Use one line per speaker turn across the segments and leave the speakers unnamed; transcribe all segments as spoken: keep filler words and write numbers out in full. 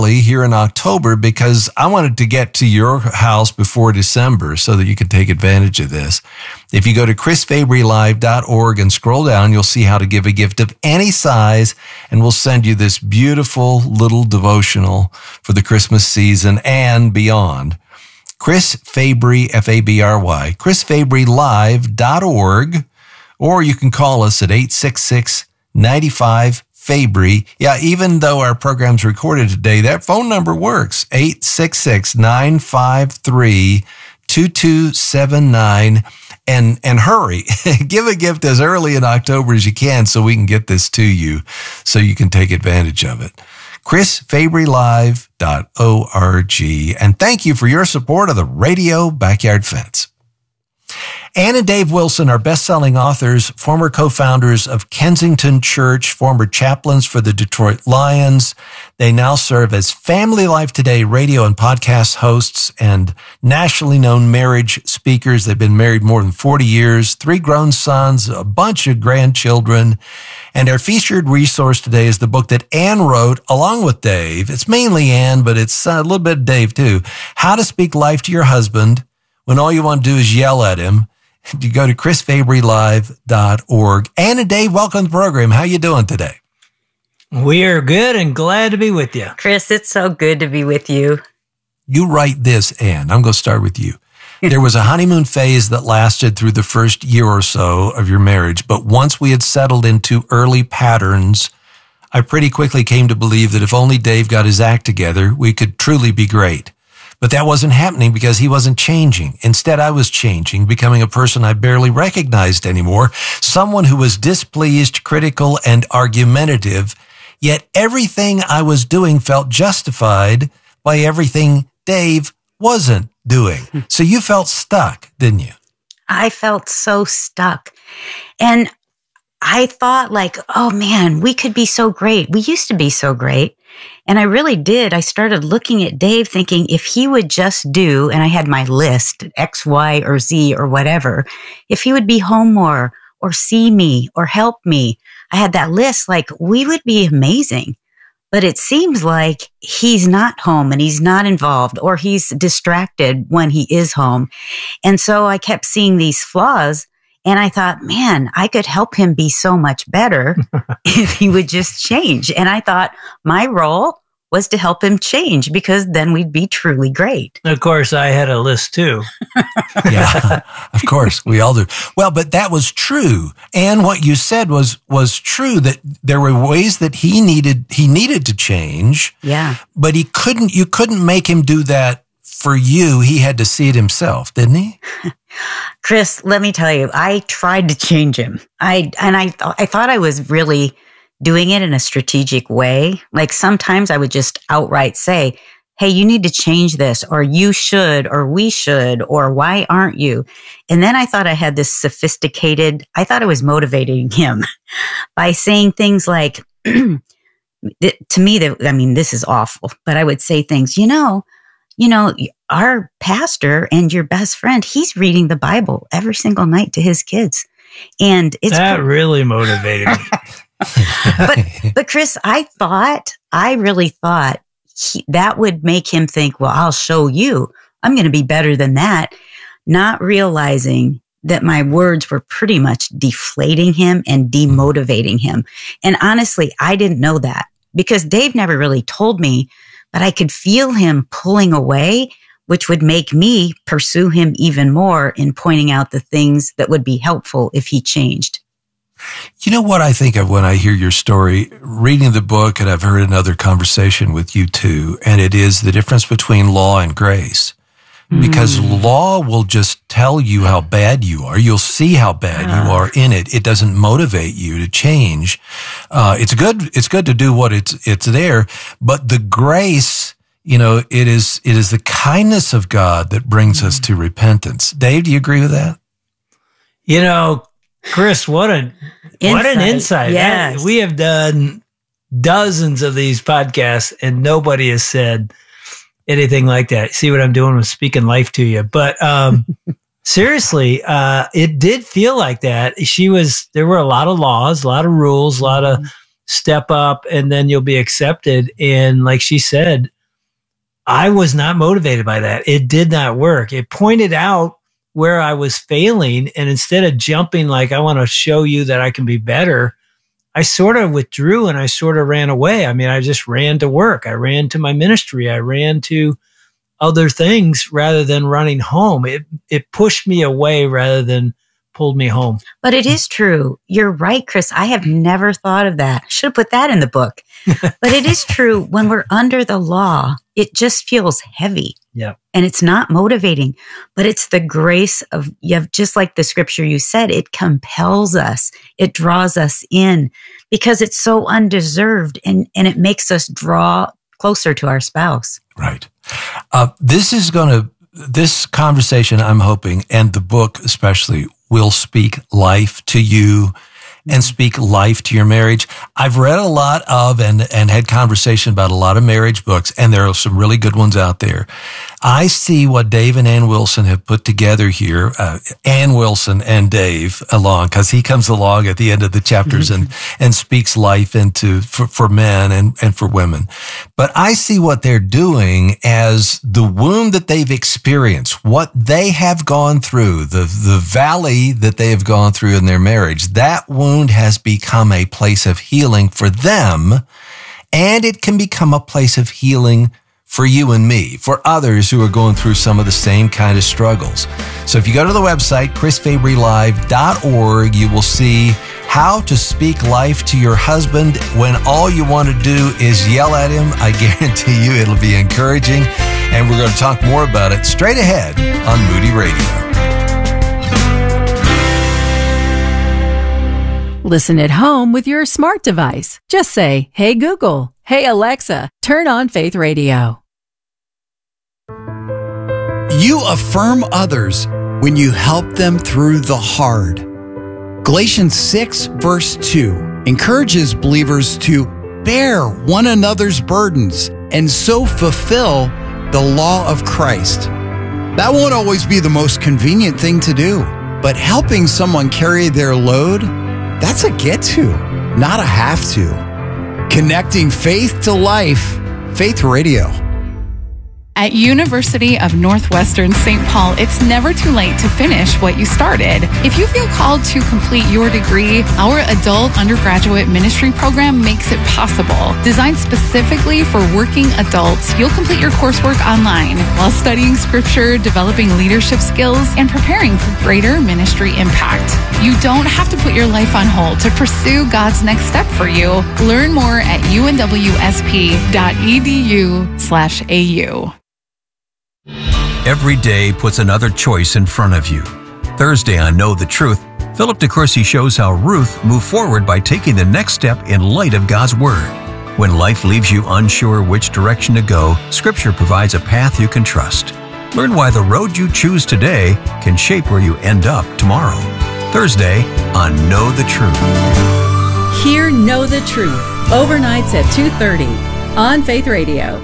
early here in October because I wanted to get to your house before December so that you can take advantage of this. If you go to chris fabry live dot org and scroll down, you'll see how to give a gift of any size, and we'll send you this beautiful little devotional for the Christmas season and beyond. Chris Fabry, F A B R Y, chris fabry live dot org, or you can call us at eight six six, nine five, Fabry. Yeah, even though our program's recorded today, that phone number works. eight six six, nine five three, two two seven nine. And, and hurry, give a gift as early in October as you can so we can get this to you so you can take advantage of it. chris fabry live dot org. And thank you for your support of the Radio Backyard Fence. Ann and Dave Wilson are best-selling authors, former co-founders of Kensington Church, former chaplains for the Detroit Lions. They now serve as Family Life Today radio and podcast hosts and nationally known marriage speakers. They've been married more than forty years, three grown sons, a bunch of grandchildren. And our featured resource today is the book that Ann wrote along with Dave. It's mainly Ann, but it's a little bit of Dave too. How to Speak Life to Your Husband when all you want to do is yell at him. You go to chris fabry live dot org. Ann and Dave, welcome to the program. How you doing today?
We are good and glad to be with you.
Chris, it's so good to be with you.
You write this, Ann. I'm going to start with you. There was a honeymoon phase that lasted through the first year or so of your marriage, but once we had settled into early patterns, I pretty quickly came to believe that if only Dave got his act together, we could truly be great. But that wasn't happening because he wasn't changing. Instead, I was changing, becoming a person I barely recognized anymore, someone who was displeased, critical, and argumentative, yet everything I was doing felt justified by everything Dave wasn't doing. So you felt stuck, didn't you?
I felt so stuck. And I thought like, oh man, we could be so great. We used to be so great. And I really did. I started looking at Dave thinking if he would just do, and I had my list, X, Y, or Z or whatever, if he would be home more or see me or help me. I had that list, like we would be amazing. But it seems like he's not home and he's not involved or he's distracted when he is home. And so I kept seeing these flaws and I thought, man, I could help him be so much better if he would just change. And I thought my role was to help him change because then we'd be truly great.
Of course, I had a list too.
Yeah, of course, we all do. Well, but that was true. And what you said was was true, that there were ways that he needed he needed to change.
Yeah.
But he couldn't you couldn't make him do that for you. He had to see it himself, didn't he?
Chris, let me tell you, I tried to change him. I and I th- I thought I was really doing it in a strategic way. Like sometimes I would just outright say, hey, you need to change this, or you should, or we should, or why aren't you? And then I thought I had this sophisticated, I thought I was motivating him by saying things like, to me, that I mean, this is awful, but I would say things, you know, you know, our pastor and your best friend, he's reading the Bible every single night to his kids. And it's
that really motivated me.
but, but Chris, I thought, I really thought he, that would make him think, well, I'll show you, I'm going to be better than that. Not realizing that my words were pretty much deflating him and demotivating him. And honestly, I didn't know that because Dave never really told me, but I could feel him pulling away, which would make me pursue him even more in pointing out the things that would be helpful if he changed.
You know what I think of when I hear your story, reading the book, and I've heard another conversation with you too, and it is the difference between law and grace. Because mm. law will just tell you how bad you are. You'll see how bad uh. you are in it. It doesn't motivate you to change. Uh, it's good. It's good to do what it's it's there, but the grace, you know, it is it is the kindness of God that brings mm. us to repentance. Dave, do you agree with that?
You know, Chris, what a insight. what an insight!
Yes.
We have done dozens of these podcasts, and nobody has said anything like that. See what I'm doing with speaking life to you. But um, seriously, uh, it did feel like that. She was, there were a lot of laws, a lot of rules, a lot of step up, and then you'll be accepted. And like she said, I was not motivated by that. It did not work. It pointed out where I was failing. And instead of jumping like, I want to show you that I can be better, I sort of withdrew and I sort of ran away. I mean, I just ran to work. I ran to my ministry. I ran to other things rather than running home. It, it pushed me away rather than pulled me home.
But it is true. You're right, Chris. I have never thought of that. Should have put that in the book. But it is true. When we're under the law, it just feels heavy.
Yeah.
And it's not motivating, but it's the grace of, you have, just like the scripture you said, it compels us. It draws us in because it's so undeserved, and, and it makes us draw closer to our spouse.
Right. Uh, this is going to, this conversation, I'm hoping, and the book especially, will speak life to you and speak life to your marriage. I've read a lot of and, and had conversation about a lot of marriage books, and there are some really good ones out there. I see what Dave and Ann Wilson have put together here, uh, Ann Wilson and Dave along, because he comes along at the end of the chapters and, and speaks life into, for, for men and, and for women. But I see what they're doing as the wound that they've experienced, what they have gone through, the, the valley that they have gone through in their marriage. That wound has become a place of healing for them, and it can become a place of healing for you and me, for others who are going through some of the same kind of struggles. So if you go to the website, chris fabry live dot org, you will see how to speak life to your husband when all you want to do is yell at him. I guarantee you it'll be encouraging, and we're going to talk more about it straight ahead on Moody Radio.
Listen at home with your smart device. Just say, "Hey Google, hey Alexa, turn on Faith Radio."
You affirm others when you help them through the hard. Galatians six verse two encourages believers to bear one another's burdens and so fulfill the law of Christ. That won't always be the most convenient thing to do, but helping someone carry their load, that's a get to, not a have to. Connecting faith to life, Faith Radio.
At University of Northwestern Saint Paul, it's never too late to finish what you started. If you feel called to complete your degree, our adult undergraduate ministry program makes it possible. Designed specifically for working adults, you'll complete your coursework online while studying scripture, developing leadership skills, and preparing for greater ministry impact. You don't have to put your life on hold to pursue God's next step for you. Learn more at u n w s p dot e d u slash a u.
Every day puts another choice in front of you. Thursday on Know the Truth, Philip DeCourcy shows how Ruth moved forward by taking the next step in light of God's Word. When life leaves you unsure which direction to go, Scripture provides a path you can trust. Learn why the road you choose today can shape where you end up tomorrow. Thursday on Know the Truth.
Hear Know the Truth, overnights at two thirty on Faith Radio.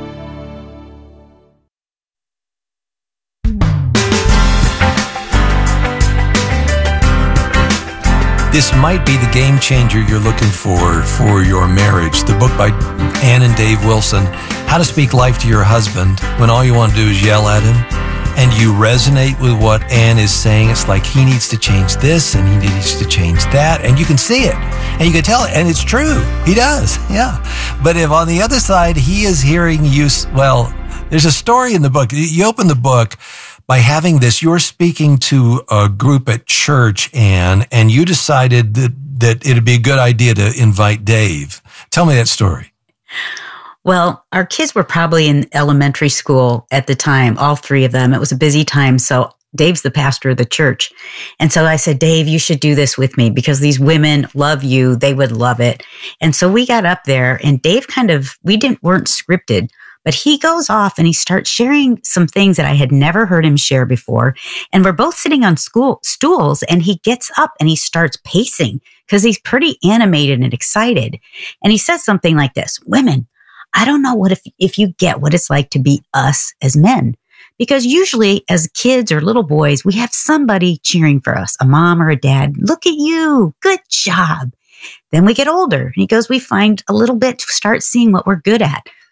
This might be the game changer you're looking for for your marriage. The book by Ann and Dave Wilson, How to Speak Life to Your Husband When All You Want to Do Is Yell at Him, and you resonate with what Ann is saying. It's like he needs to change this and he needs to change that, and you can see it and you can tell it, and it's true. He does, yeah. But if on the other side he is hearing you, well, there's a story in the book. You open the book by having this, you're speaking to a group at church, Ann, and you decided that, that it'd be a good idea to invite Dave. Tell me that story.
Well, our kids were probably in elementary school at the time, all three of them. It was a busy time. So Dave's the pastor of the church. And so I said, Dave, you should do this with me because these women love you. They would love it. And so we got up there, and Dave kind of, we didn't, weren't scripted. But he goes off and he starts sharing some things that I had never heard him share before. And we're both sitting on school stools, and he gets up and he starts pacing because he's pretty animated and excited. And he says something like this: women, I don't know what if, if you get what it's like to be us as men. Because usually as kids or little boys, we have somebody cheering for us, a mom or a dad. Look at you. Good job. Then we get older. And he goes, we find a little bit to start seeing what we're good at.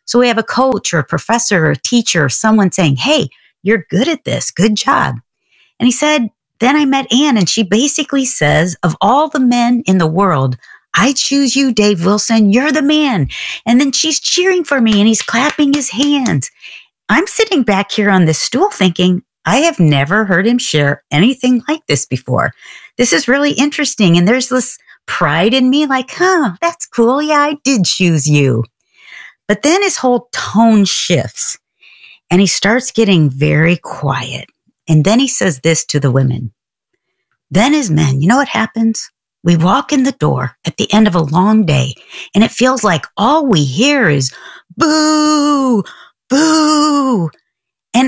So we have a coach or a professor or a teacher or someone saying, hey, you're good at this. Good job. And he said, then I met Ann, and she basically says, of all the men in the world, I choose you, Dave Wilson. You're the man. And then she's cheering for me, and he's clapping his hands. I'm sitting back here on this stool thinking, I have never heard him share anything like this before. This is really interesting. And there's this pride in me like, huh, that's cool. Yeah, I did choose you. But then his whole tone shifts, and he starts getting very quiet. And then he says this to the women. Then as men, you know what happens? We walk in the door at the end of a long day, and it feels like all we hear is boo, boo. And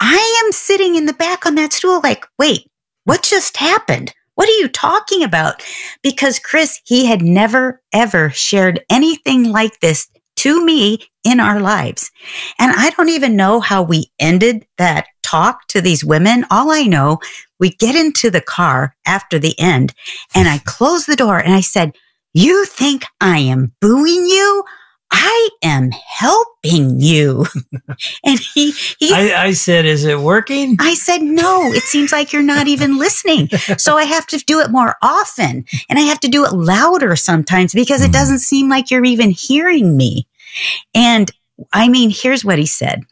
I am sitting in the back on that stool like, wait, what just happened? What are you talking about? Because Chris, he had never, ever shared anything like this to me in our lives. And I don't even know how we ended that talk to these women. All I know, we get into the car after the end, and I close the door and I said, you think I am booing you? I am helping you. And he, he
I, I said, is it working?
I said, no, it seems like you're not even listening. So I have to do it more often, and I have to do it louder sometimes because it doesn't seem like you're even hearing me. And I mean, here's what he said.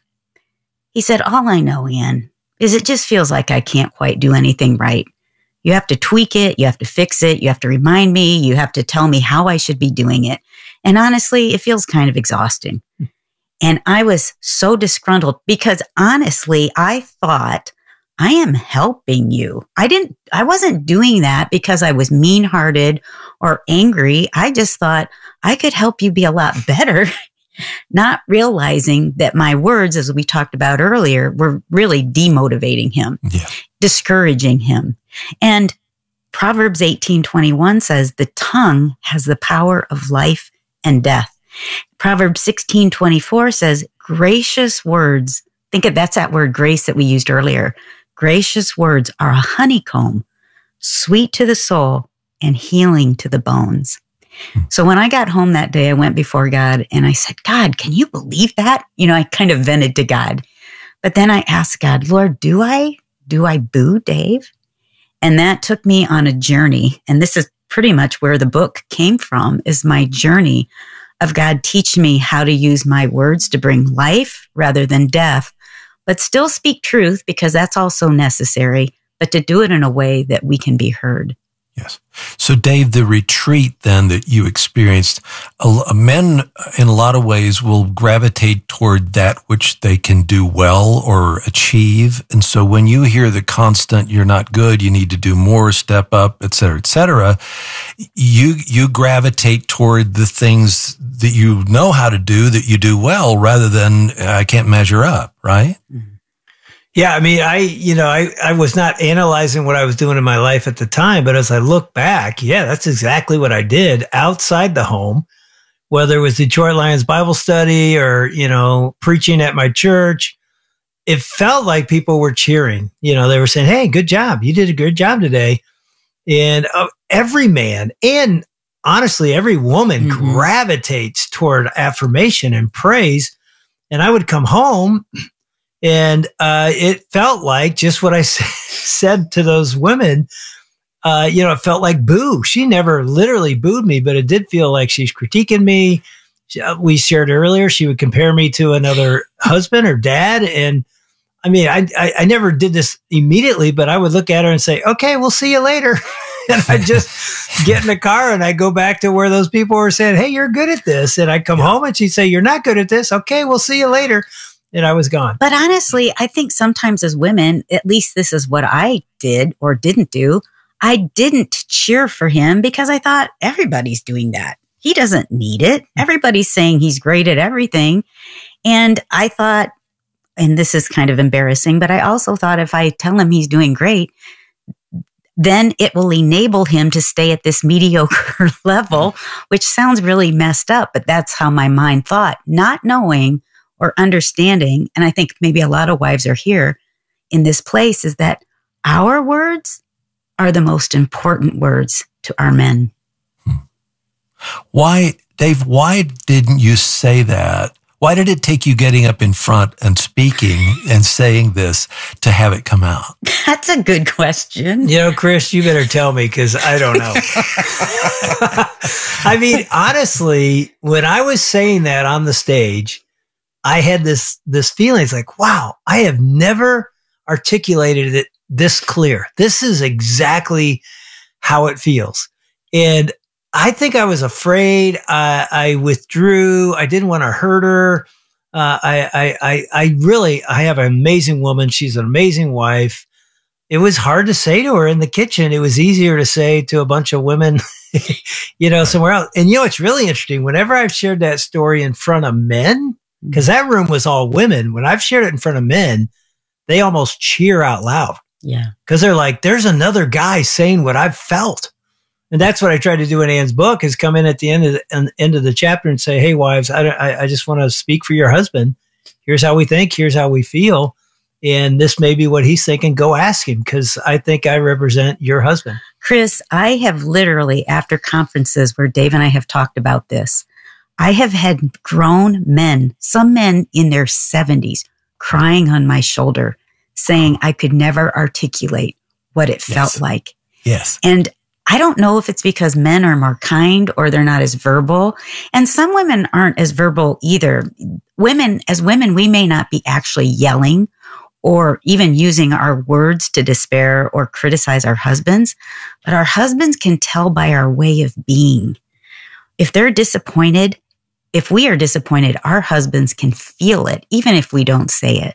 He said, all I know, Ann, is it just feels like I can't quite do anything right. You have to tweak it. You have to fix it. You have to remind me. You have to tell me how I should be doing it. And honestly, it feels kind of exhausting. And I was so disgruntled because honestly, I thought I am helping you. I didn't, I wasn't doing that because I was mean-hearted or angry. I just thought I could help you be a lot better, not realizing that my words, as we talked about earlier, were really demotivating him,
Yeah.
discouraging him. And Proverbs eighteen twenty-one says, the tongue has the power of life and death. Proverbs sixteen twenty-four says, gracious words. Think of that's that word grace that we used earlier. Gracious words are a honeycomb, sweet to the soul and healing to the bones. So when I got home that day, I went before God and I said, God, can you believe that? You know, I kind of vented to God. But then I asked God, Lord, do I, do I boo Dave? And that took me on a journey. And this is pretty much where the book came from, is my journey of God teaching me how to use my words to bring life rather than death, but still speak truth because that's also necessary, but to do it in a way that we can be heard.
Yes. So, Dave, the retreat then that you experienced, a, men in a lot of ways will gravitate toward that which they can do well or achieve. And so when you hear the constant, you're not good, you need to do more, step up, et cetera, et cetera, you, you gravitate toward the things that you know how to do, that you do well, rather than I can't measure up, right? Mm-hmm.
Yeah, I mean, I, you know, I, I was not analyzing what I was doing in my life at the time, but as I look back, yeah, that's exactly what I did outside the home, whether it was Detroit Lions Bible study or, you know, preaching at my church. It felt like people were cheering. You know, they were saying, hey, good job. You did a good job today. And uh, every man and honestly, every woman mm-hmm. gravitates toward affirmation and praise. And I would come home and uh, it felt like just what I said to those women. Uh, you know, it felt like boo. She never literally booed me, but it did feel like she's critiquing me. We shared earlier, she would compare me to another husband or dad. And I mean, I, I, I never did this immediately, but I would look at her and say, okay, we'll see you later. And I just get in the car and I go back to where those people were saying, hey, you're good at this. And I come yeah. home and she'd say, you're not good at this. Okay, we'll see you later. And I was gone.
But honestly, I think sometimes as women, at least this is what I did or didn't do. I didn't cheer for him because I thought everybody's doing that. He doesn't need it. Everybody's saying he's great at everything. And I thought, and this is kind of embarrassing, but I also thought if I tell him he's doing great, then it will enable him to stay at this mediocre level, which sounds really messed up, but that's how my mind thought, not knowing or understanding, and I think maybe a lot of wives are here in this place, is that our words are the most important words to our men.
Why, Dave, why didn't you say that Why did it take you getting up in front and speaking and saying this to have it come out?
That's a good question.
You know, Chris, you better tell me because I don't know. I mean, honestly, when I was saying that on the stage, I had this this feeling. It's like, wow, I have never articulated it this clear. This is exactly how it feels. And I think I was afraid. I, I withdrew. I didn't want to hurt her. Uh, I, I, I, I really, I have an amazing woman. She's an amazing wife. It was hard to say to her in the kitchen. It was easier to say to a bunch of women, you know, somewhere else. And you know, it's really interesting. Whenever I've shared that story in front of men, because that room was all women, when I've shared it in front of men, they almost cheer out loud.
Yeah.
Because they're like, there's another guy saying what I've felt. And that's what I tried to do in Ann's book, is come in at the end of the end of the chapter and say, hey, wives, I, I, I just want to speak for your husband. Here's how we think. Here's how we feel. And this may be what he's thinking. Go ask him, because I think I represent your husband.
Chris, I have literally, after conferences where Dave and I have talked about this, I have had grown men, some men in their seventies, crying on my shoulder, saying I could never articulate what it felt
Yes.
like.
Yes.
And I don't know if it's because men are more kind or they're not as verbal. And some women aren't as verbal either. Women, as women, we may not be actually yelling or even using our words to despair or criticize our husbands, but our husbands can tell by our way of being. If they're disappointed, if we are disappointed, our husbands can feel it, even if we don't say it.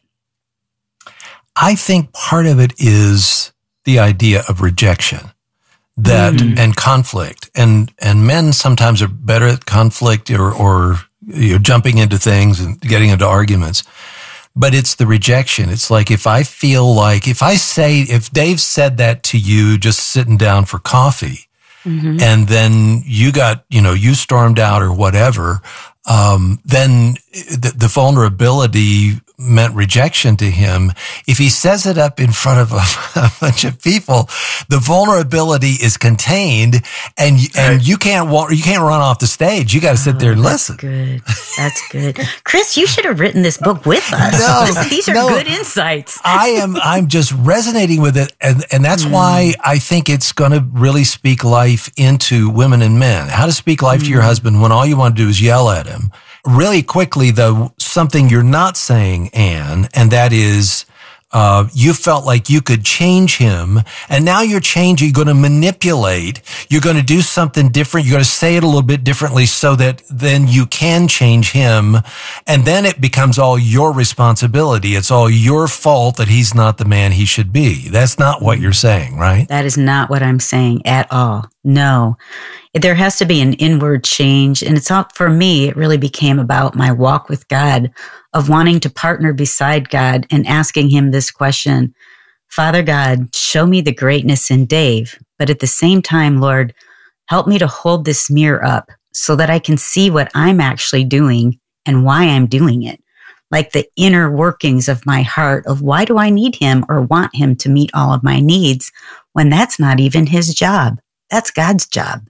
I think part of it is the idea of rejection. That mm. and conflict, and and men sometimes are better at conflict or or you know, jumping into things and getting into arguments, but it's the rejection. It's like, if I feel like if I say if Dave said that to you just sitting down for coffee, mm-hmm. and then you got you know you stormed out or whatever, um, then the, the vulnerability meant rejection to him. If he says it up in front of a, a bunch of people, the vulnerability is contained, and and right. you can't walk, you can't run off the stage. You got to sit oh, there and
that's
listen.
Good, that's good. Chris, you should have written this book with us.
No,
this, these are
no,
good insights.
I am. I'm just resonating with it, and and that's mm. why I think it's going to really speak life into women and men. How to speak life mm. to your husband when all you want to do is yell at him. Really quickly, though, something you're not saying, Ann, and that is uh, you felt like you could change him, and now you're changing. You're going to manipulate. You're going to do something different. You're going to say it a little bit differently so that then you can change him, and then it becomes all your responsibility. It's all your fault that he's not the man he should be. That's not what you're saying, right?
That is not what I'm saying at all. No. There has to be an inward change. And it's all, for me, it really became about my walk with God, of wanting to partner beside God and asking him this question, Father God, show me the greatness in Dave. But at the same time, Lord, help me to hold this mirror up so that I can see what I'm actually doing and why I'm doing it. Like the inner workings of my heart of why do I need him or want him to meet all of my needs when that's not even his job. That's God's job.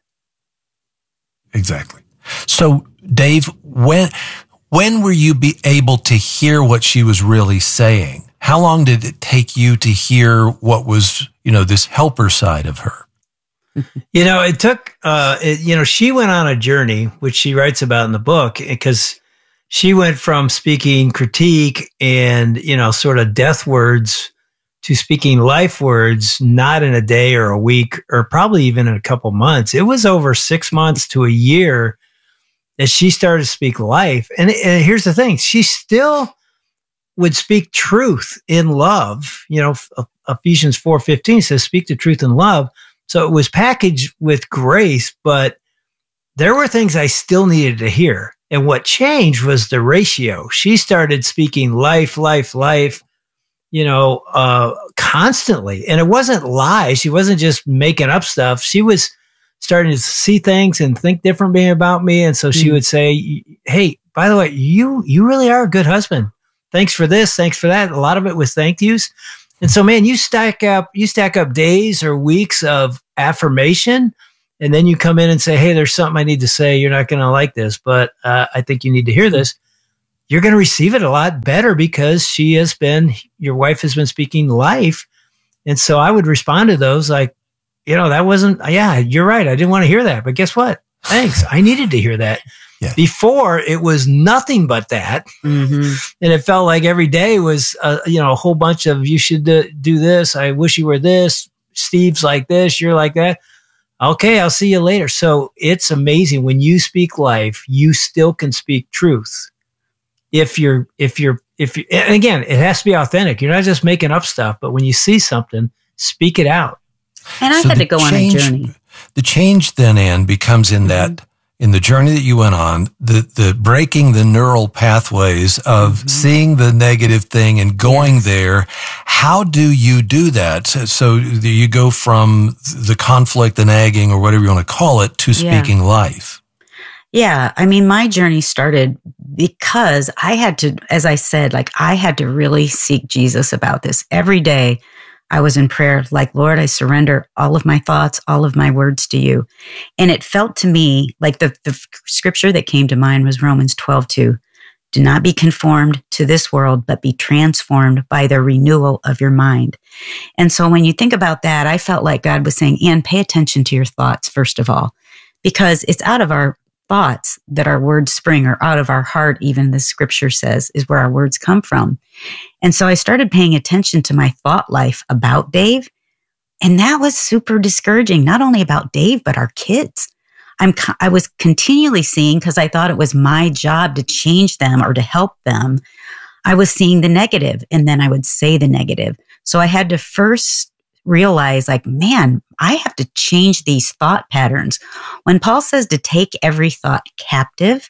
Exactly. So, Dave, when when were you be able to hear what she was really saying? How long did it take you to hear what was, you know, this helper side of her?
You know, it took, uh, it, you know, she went on a journey, which she writes about in the book, because she went from speaking critique and, you know, sort of death words to speaking life words, not in a day or a week, or probably even in a couple months. It was over six months to a year that she started to speak life. And, and here's the thing, she still would speak truth in love. You know, Ephesians four fifteen says, speak the truth in love. So it was packaged with grace, but there were things I still needed to hear. And what changed was the ratio. She started speaking life, life, life, you know, uh, constantly. And it wasn't lies. She wasn't just making up stuff. She was starting to see things and think differently about me. And so she mm. would say, hey, by the way, you, you really are a good husband. Thanks for this. Thanks for that. A lot of it was thank yous. And so, man, you stack up, you stack up days or weeks of affirmation. And then you come in and say, hey, there's something I need to say. You're not going to like this, but uh, I think you need to hear this. you're going to receive it a lot better because she has been, your wife has been speaking life. And so I would respond to those like, you know, that wasn't, yeah, you're right. I didn't want to hear that, but guess what? Thanks. I needed to hear that. Yeah. Before it was nothing but that. Mm-hmm. And it felt like every day was, uh, you know, a whole bunch of, you should do, do this. I wish you were this. Steve's like this. You're like that. Okay. I'll see you later. So it's amazing when you speak life, you still can speak truth. If you're, if you're, if you, and again, it has to be authentic. You're not just making up stuff, but when you see something, speak it out.
And I so had to go change, on a journey.
The change then, Ann, becomes in mm-hmm. that, in the journey that you went on, the, the breaking the neural pathways of mm-hmm. seeing the negative thing and going yes. there. How do you do that? So, so you go from the conflict, the nagging, or whatever you want to call it, to speaking yeah. life.
Yeah. I mean, my journey started because I had to, as I said, like I had to really seek Jesus about this. Every day I was in prayer, like, Lord, I surrender all of my thoughts, all of my words to you. And it felt to me like the, the scripture that came to mind was Romans twelve two. Do not be conformed to this world, but be transformed by the renewal of your mind. And so when you think about that, I felt like God was saying, Ann, pay attention to your thoughts, first of all, because it's out of our thoughts that our words spring, or out of our heart, even the scripture says, is where our words come from. And so I started paying attention to my thought life about Dave. And that was super discouraging, not only about Dave, but our kids. I'm, I was continually seeing, because I thought it was my job to change them or to help them, I was seeing the negative, and then I would say the negative. So I had to first realize, like, man, I have to change these thought patterns. When Paul says to take every thought captive,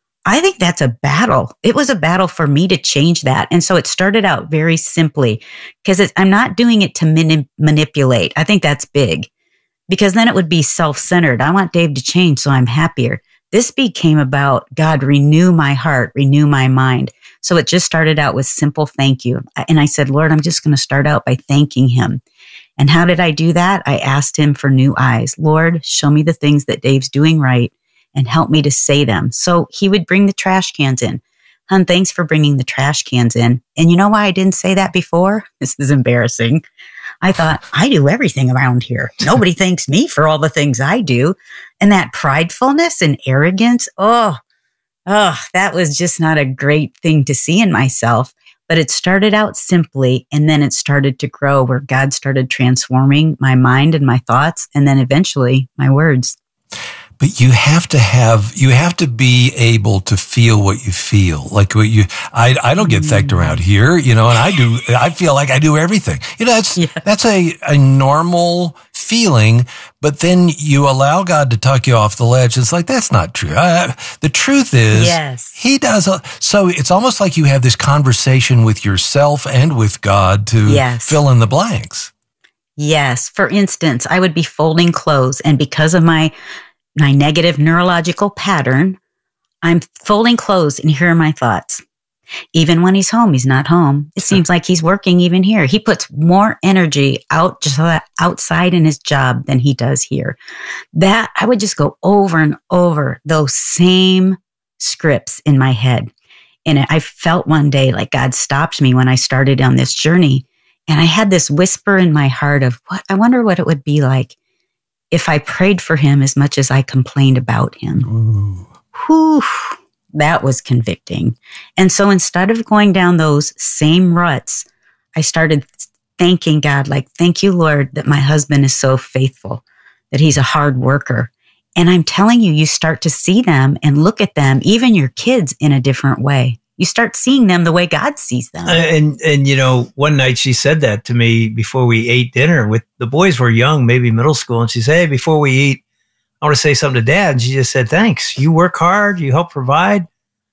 I think that's a battle. It was a battle for me to change that. And so it started out very simply, because I'm not doing it to mani- manipulate. I think that's big, because then it would be self-centered. I want Dave to change so I'm happier. This became about, God, renew my heart, renew my mind. So it just started out with simple thank you. And I said, Lord, I'm just going to start out by thanking him. And how did I do that? I asked him for new eyes. Lord, show me the things that Dave's doing right and help me to say them. So he would bring the trash cans in. Hun, thanks for bringing the trash cans in. And you know why I didn't say that before? This is embarrassing. I thought, I do everything around here. Nobody thanks me for all the things I do. And that pridefulness and arrogance, oh, oh, that was just not a great thing to see in myself. But it started out simply, and then it started to grow, where God started transforming my mind and my thoughts, and then eventually my words.
But you have to have, you have to be able to feel what you feel. Like what you, I, I don't get thanked around here, you know, and I do, I feel like I do everything. You know, that's, yeah. that's a, a normal feeling, but then you allow God to tuck you off the ledge. It's like, that's not true. Uh, the truth is,
yes.
he does. A, so it's almost like you have this conversation with yourself and with God to
yes.
fill in the blanks.
Yes. For instance, I would be folding clothes, and because of my my negative neurological pattern, I'm folding clothes, and here are my thoughts. Even when he's home, he's not home. It seems like he's working even here. He puts more energy out just outside in his job than he does here. That I would just go over and over those same scripts in my head. And I felt one day like God stopped me when I started on this journey. And I had this whisper in my heart of, what? I wonder what it would be like if I prayed for him as much as I complained about him.
Ooh.
Whew, that was convicting. And so instead of going down those same ruts, I started thanking God, like, thank you, Lord, that my husband is so faithful, that he's a hard worker. And I'm telling you, you start to see them and look at them, even your kids, in a different way. You start seeing them the way God sees them.
And, and, you know, one night she said that to me before we ate dinner. With the boys were young, maybe middle school. And she said, hey, before we eat, I want to say something to Dad. And she just said, thanks. You work hard. You help provide.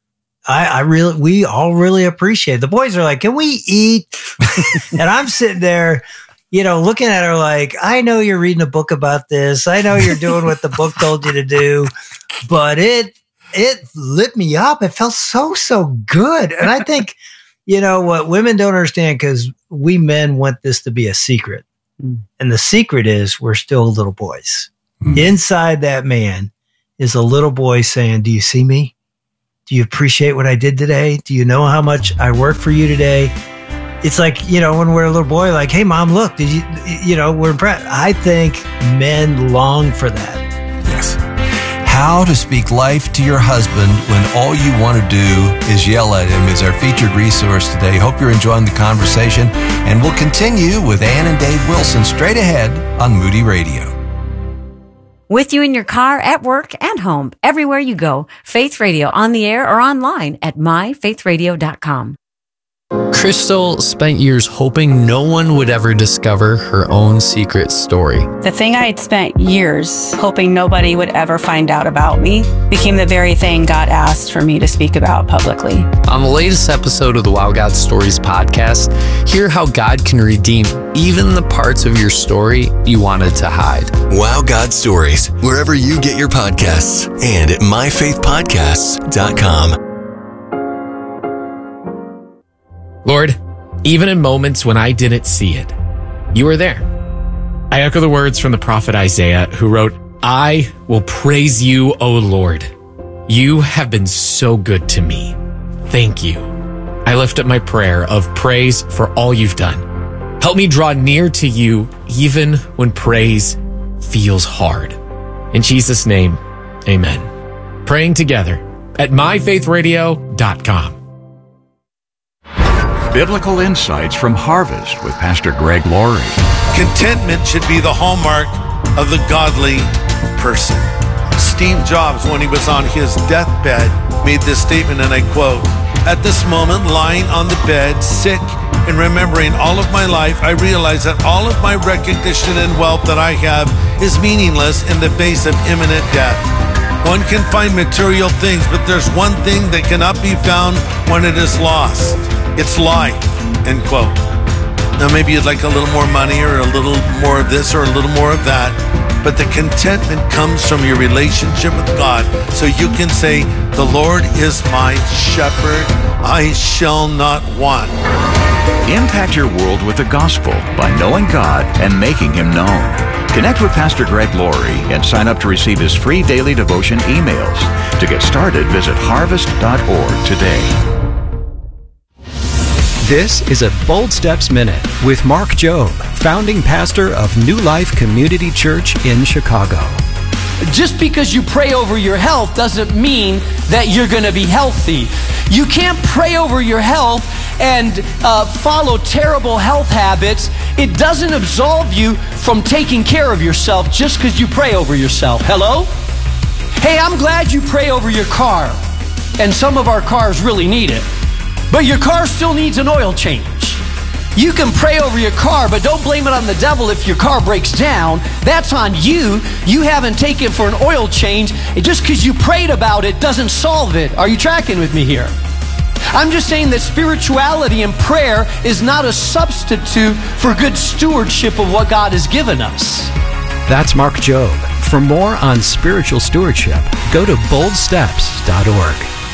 I, I really, we all really appreciate it. The boys are like, can we eat? And I'm sitting there, you know, looking at her like, I know you're reading a book about this. I know you're doing what the book told you to do, but it, it lit me up. It felt so, so good. And I think, you know, what women don't understand, because we men want this to be a secret. Mm. And the secret is we're still little boys. Mm. Inside that man is a little boy saying, do you see me? Do you appreciate what I did today? Do you know how much I worked for you today? It's like, you know, when we're a little boy, like, hey, Mom, look, did you, you know, we're impressed. I think men long for that.
Yes. How to speak life to your husband when all you want to do is yell at him is our featured resource today. Hope you're enjoying the conversation, and we'll continue with Ann and Dave Wilson straight ahead on Moody Radio.
With you in your car, at work, and home, everywhere you go, Faith Radio on the air or online at my faith radio dot com.
Crystal spent years hoping no one would ever discover her own secret story.
The thing I had spent years hoping nobody would ever find out about me became the very thing God asked for me to speak about publicly.
On the latest episode of the Wow God Stories podcast, hear how God can redeem even the parts of your story you wanted to hide.
Wow God Stories, wherever you get your podcasts, and at my faith podcasts dot com.
Lord, even in moments when I didn't see it, you were there. I echo the words from the prophet Isaiah, who wrote, I will praise you, O Lord. You have been so good to me. Thank you. I lift up my prayer of praise for all you've done. Help me draw near to you even when praise feels hard. In Jesus' name, amen. Praying together at my faith radio dot com.
Biblical insights from Harvest with Pastor Greg Laurie.
Contentment should be the hallmark of the godly person. Steve Jobs, when he was on his deathbed, made this statement, and I quote, "At this moment, lying on the bed, sick and remembering all of my life, I realize that all of my recognition and wealth that I have is meaningless in the face of imminent death. One can find material things, but there's one thing that cannot be found when it is lost. It's life," end quote. Now maybe you'd like a little more money or a little more of this or a little more of that, but the contentment comes from your relationship with God. So you can say, the Lord is my shepherd, I shall not want.
Impact your world with the gospel by knowing God and making Him known. Connect with Pastor Greg Laurie and sign up to receive his free daily devotion emails. To get started, visit harvest dot org today.
This is a Bold Steps Minute with Mark Jobe, founding pastor of New Life Community Church in Chicago.
Just because you pray over your health doesn't mean that you're going to be healthy. You can't pray over your health and uh, follow terrible health habits. It doesn't absolve you from taking care of yourself just because you pray over yourself. Hello? Hey, I'm glad you pray over your car, and some of our cars really need it. But your car still needs an oil change. You can pray over your car, but don't blame it on the devil if your car breaks down. That's on you. You haven't taken for an oil change. Just because you prayed about it doesn't solve it. Are you tracking with me here? I'm just saying that spirituality and prayer is not a substitute for good stewardship of what God has given us.
That's Mark Jobe. For more on spiritual stewardship, go to bold steps dot org.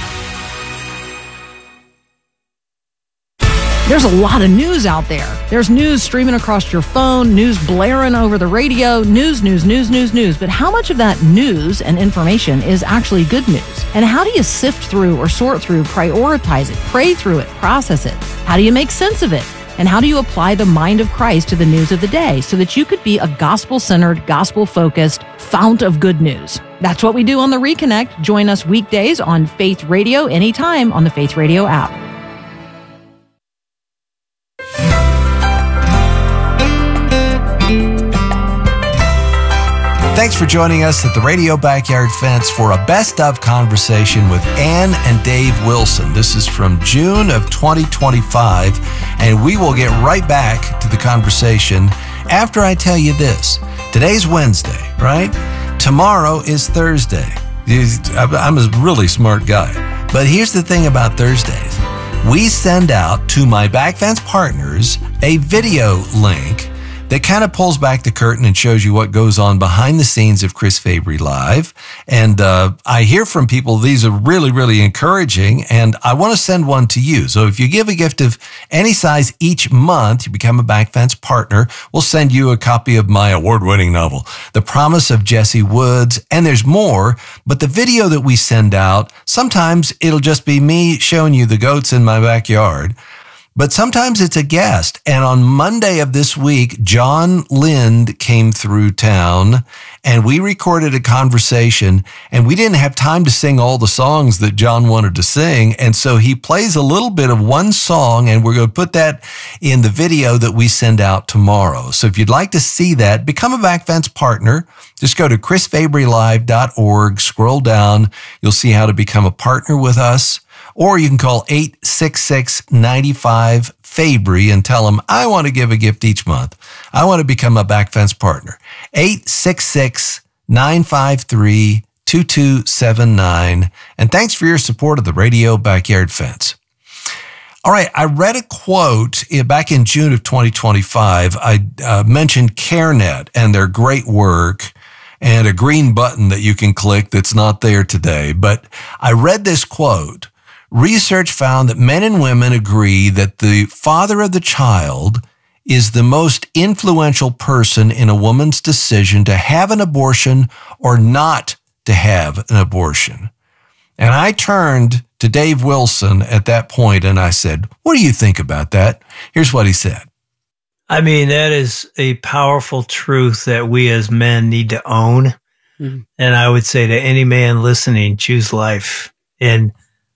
There's a lot of news out there. There's news streaming across your phone, news blaring over the radio, news, news, news, news, news. But how much of that news and information is actually good news? And how do you sift through or sort through, prioritize it, pray through it, process it? How do you make sense of it? And how do you apply the mind of Christ to the news of the day so that you could be a gospel-centered, gospel-focused fount of good news? That's what we do on The Reconnect. Join us weekdays on Faith Radio anytime on the Faith Radio app.
Thanks for joining us at the Radio Backyard Fence for a best of conversation with Ann and Dave Wilson. This is from June of twenty twenty-five, and we will get right back to the conversation after I tell you this. Today's Wednesday, right? Tomorrow is Thursday. I'm a really smart guy. But here's the thing about Thursdays. We send out to my back fence partners a video link that kind of pulls back the curtain and shows you what goes on behind the scenes of Chris Fabry Live. And uh, I hear from people, these are really, really encouraging, and I want to send one to you. So if you give a gift of any size each month, you become a Backfence partner, we'll send you a copy of my award-winning novel, The Promise of Jesse Woods, and there's more. But the video that we send out, sometimes it'll just be me showing you the goats in my backyard. But sometimes it's a guest. And on Monday of this week, John Lind came through town and we recorded a conversation, and we didn't have time to sing all the songs that John wanted to sing. And so he plays a little bit of one song, and we're going to put that in the video that we send out tomorrow. So if you'd like to see that, become a Backfence partner. Just go to chris fabry live dot org, scroll down. You'll see how to become a partner with us. Or you can call eight six six, nine five, Fabry and tell them, I want to give a gift each month. I want to become a Backfence partner. eight six six, nine five three, two two seven nine. And thanks for your support of the Radio Backyard Fence. All right, I read a quote back in June of twenty twenty-five. I uh, mentioned CareNet and their great work and a green button that you can click that's not there today. But I read this quote. Research found that men and women agree that the father of the child is the most influential person in a woman's decision to have an abortion or not to have an abortion. And I turned to Dave Wilson at that point and I said, what do you think about that? Here's what he said.
I mean, that is a powerful truth that we as men need to own. Mm-hmm. And I would say to any man listening, choose life. And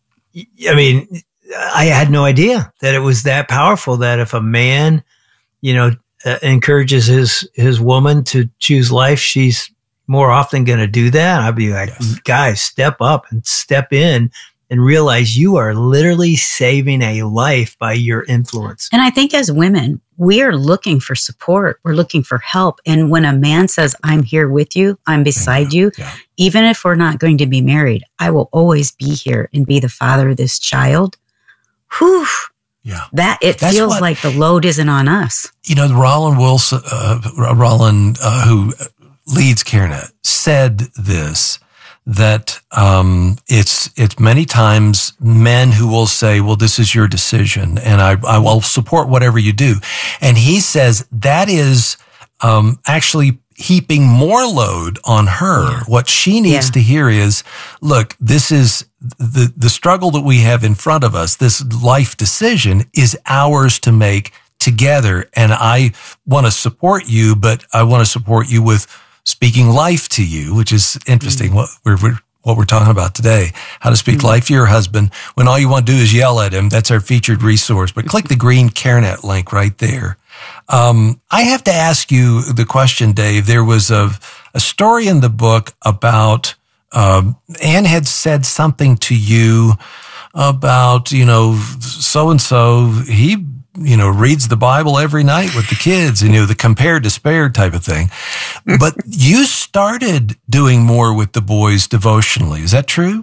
I mean, I had no idea that it was that powerful, that if a man, you know, uh, encourages his, his woman to choose life, she's more often going to do that. I'd be like, yes. Guys, step up and step in and realize you are literally saving a life by your influence.
And I think as women, we are looking for support. We're looking for help. And when a man says, I'm here with you, I'm beside you, yeah. Even if we're not going to be married, I will always be here and be the father of this child. Whew. Yeah. That it That's feels what, like the load isn't on us.
You know, Roland Wilson, uh, Roland, uh, who leads CareNet, said this, that um, it's it's many times men who will say, well, this is your decision, and I, I will support whatever you do. And he says that is um, actually heaping more load on her. Yeah. What she needs yeah. to hear is, look, this is the, the struggle that we have in front of us. This life decision is ours to make together. And I want to support you, but I want to support you with speaking life to you, which is interesting. Mm-hmm. What we're, we're what we're talking about today, how to speak mm-hmm. life to your husband when all you want to do is yell at him. That's our featured resource. But click the green CareNet link right there. Um, I have to ask you the question, Dave. There was a, a story in the book about, um, Anne had said something to you about, you know, so-and-so, he, you know, reads the Bible every night with the kids, and, you know, the compare despair type of thing. But you started doing more with the boys devotionally. Is that true?